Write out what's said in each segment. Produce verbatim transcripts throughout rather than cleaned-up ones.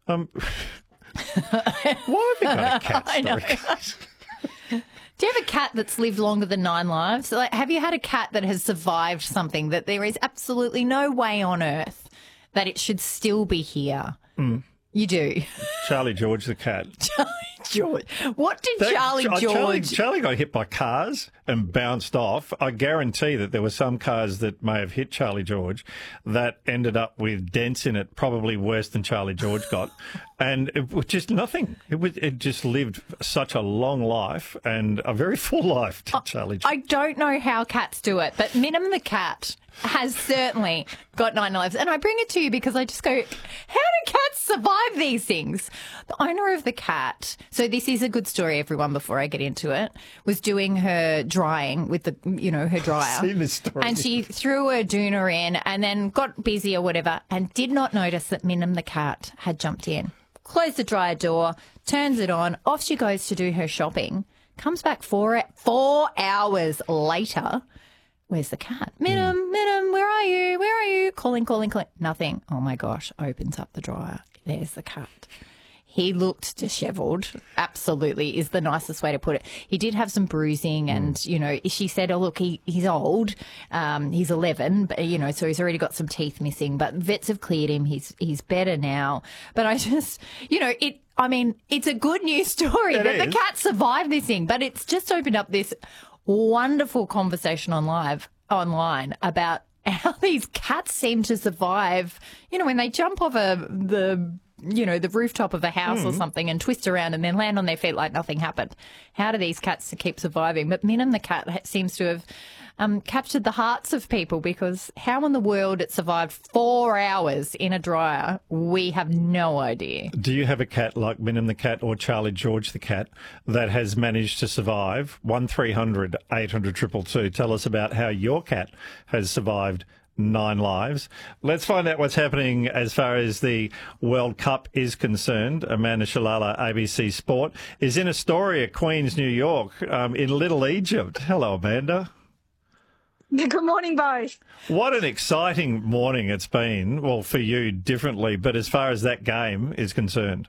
Um, why have you got a cat I know. story? Do you have a cat that's lived longer than nine lives? Like, have you had a cat that has survived something that there is absolutely no way on earth that it should still be here? Mm. You do. Charlie George the cat. Charlie George. What did That- Charlie uh, George... Charlie, Charlie got hit by cars and bounced off. I guarantee that there were some cars that may have hit Charlie George that ended up with dents in it, probably worse than Charlie George got. And it was just nothing. It was. It just lived such a long life and a very full life to Charlie George. I don't know how cats do it, but Minim the cat has certainly got nine lives. And I bring it to you because I just go, how do cats survive these things? The owner of the cat, so this is a good story, everyone, before I get into it, was doing her drying with the, you know, her dryer. Seen this story. And she threw her doona in and then got busy or whatever and did not notice that Minim the cat had jumped in. Closed the dryer door, turns it on, off she goes to do her shopping, comes back four, four hours later. Where's the cat? Minim, Mm. Minim, where are you? Where are you? Calling, calling, calling. Nothing. Oh, my gosh. Opens up the dryer. There's the cat. He looked dishevelled. Absolutely is the nicest way to put it. He did have some bruising and, mm. you know, she said, oh, look, he, he's old. Um, he's eleven, but, you know, so he's already got some teeth missing. But vets have cleared him. He's he's better now. But I just, you know, it. I mean, it's a good news story It that is. the cat survived this thing. But it's just opened up this wonderful conversation on live, online about how these cats seem to survive, you know, when they jump off a, the, you know, the rooftop of a house Mm. or something and twist around and then land on their feet like nothing happened. How do these cats keep surviving? But Minim the cat ha- seems to have um, captured the hearts of people because how in the world it survived four hours in a dryer, we have no idea. Do you have a cat like Minim the cat or Charlie George the cat that has managed to survive? one three hundred eight hundred two two two. Tell us about how your cat has survived nine lives. Let's find out what's happening as far as the World Cup is concerned. Amanda Shalala, A B C Sport, is in Astoria, Queens, New York, um, in Little Egypt. Hello, Amanda. Good morning, both. What an exciting morning it's been. Well, for you differently, but as far as that game is concerned.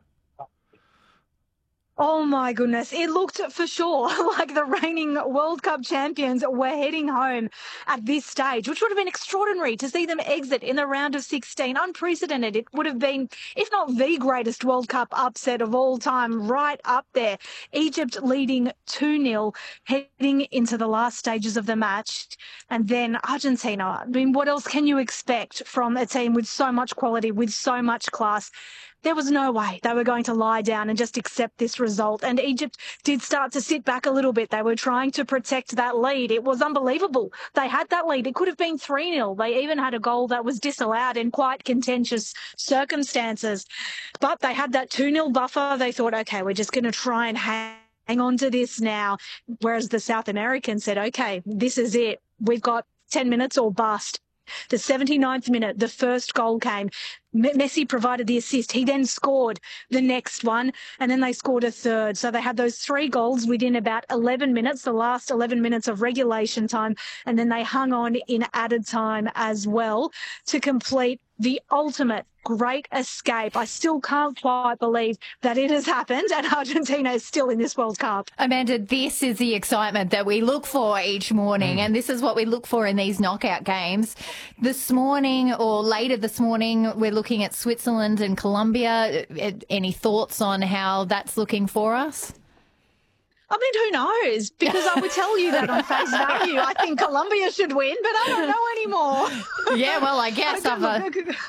Oh, my goodness. It looked for sure like the reigning World Cup champions were heading home at this stage, which would have been extraordinary to see them exit in the round of sixteen. Unprecedented. It would have been, if not the greatest World Cup upset of all time, right up there. Egypt leading two nil, heading into the last stages of the match. And then Argentina. I mean, what else can you expect from a team with so much quality, with so much class? There was no way they were going to lie down and just accept this result. And Egypt did start to sit back a little bit. They were trying to protect that lead. It was unbelievable. They had that lead. It could have been three nil. They even had a goal that was disallowed in quite contentious circumstances. But they had that two nil buffer. They thought, OK, we're just going to try and hang hang on to this now. Whereas the South Americans said, OK, this is it. We've got ten minutes or bust. The seventy-ninth minute, the first goal came. Messi provided the assist. He then scored the next one, and then they scored a third. So they had those three goals within about eleven minutes, the last eleven minutes of regulation time, and then they hung on in added time as well to complete the ultimate great escape. I still can't quite believe that it has happened and Argentina is still in this World Cup. Amanda, this is the excitement that we look for each morning, Mm. and this is what we look for in these knockout games. This morning or later this morning, we're looking at Switzerland and Colombia. Any thoughts on how that's looking for us? I mean, who knows? Because I would tell you that on face value. I think Colombia should win, but I don't know anymore. Yeah, well, I guess I've... Uh...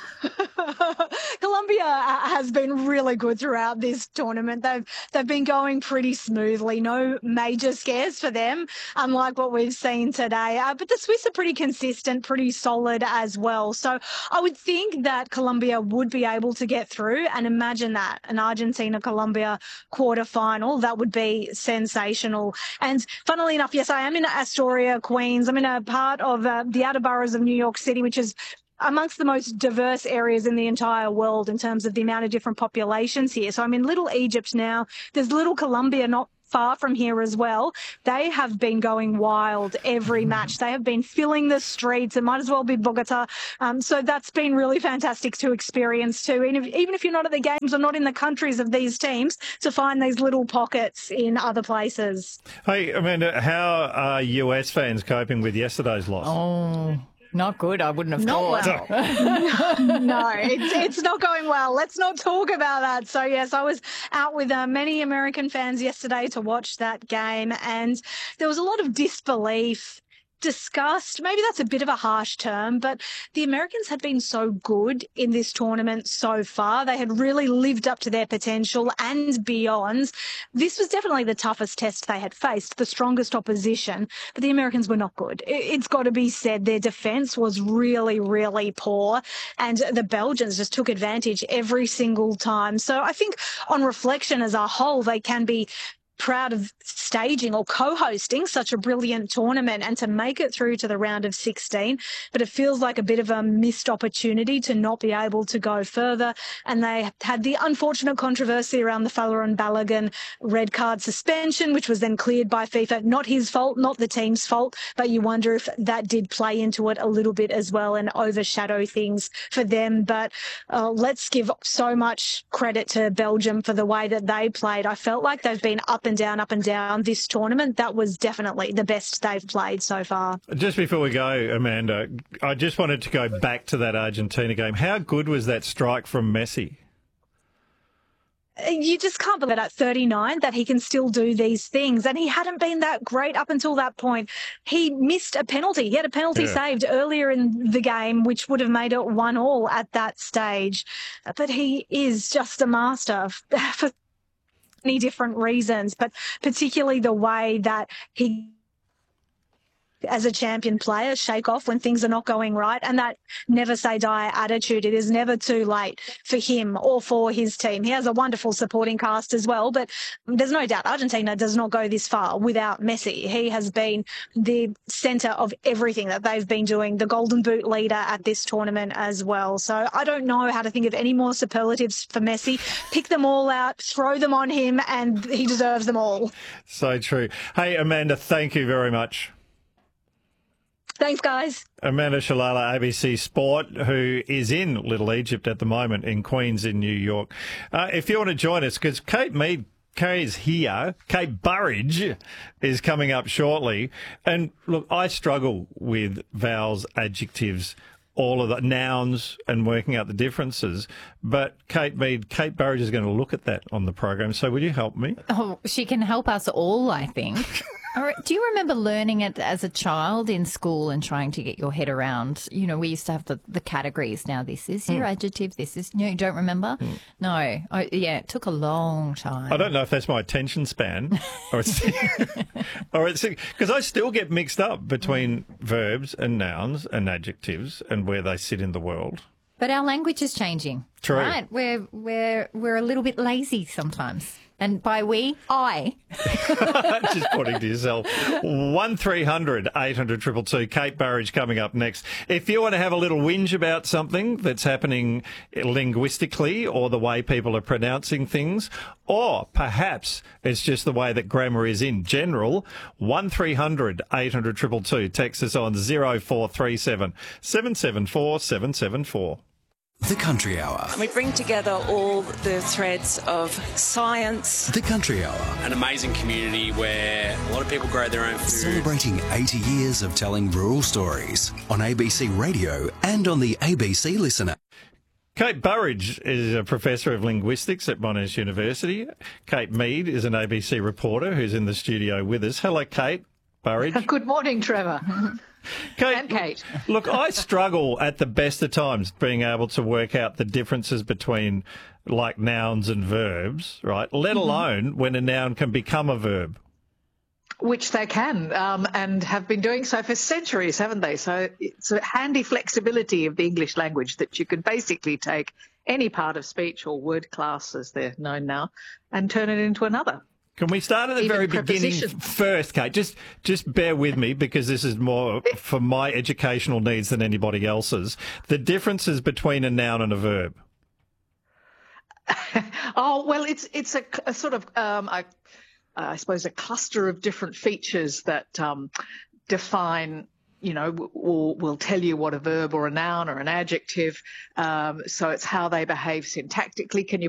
Colombia has been really good throughout this tournament. They've they've been going pretty smoothly. No major scares for them, unlike what we've seen today. Uh, but the Swiss are pretty consistent, pretty solid as well. So I would think that Colombia would be able to get through. And imagine that, an Argentina-Colombia quarterfinal. That would be sensational. And funnily enough, yes, I am in Astoria, Queens. I'm in a part of uh, the outer boroughs of New York City, which is amongst the most diverse areas in the entire world in terms of the amount of different populations here. So I'm in Little Egypt now. There's Little Colombia not far from here as well. They have been going wild every match. They have been filling the streets. It might as well be Bogota. Um, so that's been really fantastic to experience too. And if, even if you're not at the games or not in the countries of these teams, to find these little pockets in other places. Hey, Amanda, how are U S fans coping with yesterday's loss? Oh, not good. I wouldn't have Not thought. well. No, it's, it's not going well. Let's not talk about that. So, yes, I was out with uh, many American fans yesterday to watch that game, and there was a lot of disbelief, disgust. Maybe that's a bit of a harsh term, but the Americans had been so good in this tournament so far. They had really lived up to their potential and beyond. This was definitely the toughest test they had faced, the strongest opposition, but the Americans were not good. It's got to be said, their defence was really, really poor, and the Belgians just took advantage every single time. So I think on reflection as a whole, they can be proud of staging or co-hosting such a brilliant tournament and to make it through to the round of sixteen. But it feels like a bit of a missed opportunity to not be able to go further. And they had the unfortunate controversy around the Folarin Balogun red card suspension, which was then cleared by FIFA. Not his fault, not the team's fault, but you wonder if that did play into it a little bit as well and overshadow things for them. But uh, let's give so much credit to Belgium for the way that they played. I felt like they've been up and down, up and down this tournament. That was definitely the best they've played so far. Just before we go, Amanda, I just wanted to go back to that Argentina game. How good was that strike from Messi? You just can't believe at thirty-nine that he can still do these things. And he hadn't been that great up until that point. He missed a penalty. He had a penalty Yeah. saved earlier in the game, which would have made it one all at that stage. But he is just a master for many different reasons, but particularly the way that he, as a champion player, shake off when things are not going right, and that never say die attitude. It is never too late for him or for his team. He has a wonderful supporting cast as well, but there's no doubt Argentina does not go this far without Messi. He has been the centre of everything that they've been doing, the Golden Boot leader at this tournament as well. So I don't know how to think of any more superlatives for Messi. Pick them all out, throw them on him, and he deserves them all. So true. Hey, Amanda, thank you very much. Thanks, guys. Amanda Shalala, A B C Sport, who is in Little Egypt at the moment in Queens in New York. Uh, if you want to join us, because Kate Mead is here, Kate Burridge is coming up shortly. And look, I struggle with vowels, adjectives, all of the nouns and working out the differences. But Kate Mead, Kate Burridge is going to look at that on the program. So would you help me? Oh, she can help us all, I think. All right. Do you remember learning it as a child in school and trying to get your head around, you know, we used to have the, the categories. Now, this is your mm. adjective, this is, no, you don't remember? Mm. No. I, yeah, it took a long time. I don't know if that's my attention span or it's, or it's, because I still get mixed up between mm. verbs and nouns and adjectives and where they sit in the world. But our language is changing. True. Right? We're, we're, we're a little bit lazy sometimes. And by we, I. Just pointing to yourself. one three hundred eight hundred two two two. Kate Burridge coming up next. If you want to have a little whinge about something that's happening linguistically or the way people are pronouncing things, or perhaps it's just the way that grammar is in general, one three hundred eight hundred two two two. Text us on zero four three seven seven seven four seven seven four. The Country Hour. We bring together all the threads of science. The Country Hour. An amazing community where a lot of people grow their own food. Celebrating eighty years of telling rural stories on A B C Radio and on the A B C Listener. Kate Burridge is a professor of linguistics at Monash University. Kate Mead is an A B C reporter who's in the studio with us. Hello, Kate Burridge. Good morning, Trevor. Kate, and Kate. Look, I struggle at the best of times being able to work out the differences between like nouns and verbs, right? Let alone mm-hmm. when a noun can become a verb. Which they can, um, and have been doing so for centuries, haven't they? So it's a handy flexibility of the English language that you can basically take any part of speech or word class, as they're known now, and turn it into another. Can we start at the Even very beginning first, Kate? Just just bear with me because this is more for my educational needs than anybody else's. The differences between a noun and a verb. Oh, well, it's it's a, a sort of um, a I suppose, a cluster of different features that um, define, you know, will will tell you what a verb or a noun or an adjective. Um, so it's how they behave syntactically. Can you